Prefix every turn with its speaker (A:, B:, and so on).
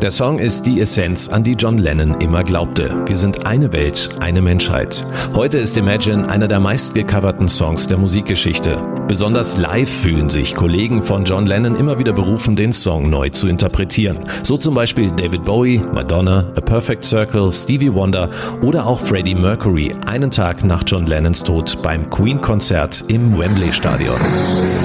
A: Der Song ist die Essenz, an die John Lennon immer glaubte. Wir sind eine Welt, eine Menschheit. Heute ist Imagine einer der meistgecoverten Songs der Musikgeschichte. Besonders live fühlen sich Kollegen von John Lennon immer wieder berufen, den Song neu zu interpretieren. So zum Beispiel David Bowie, Madonna, A Perfect Circle, Stevie Wonder oder auch Freddie Mercury einen Tag nach John Lennons Tod beim Queen-Konzert im Wembley-Stadion.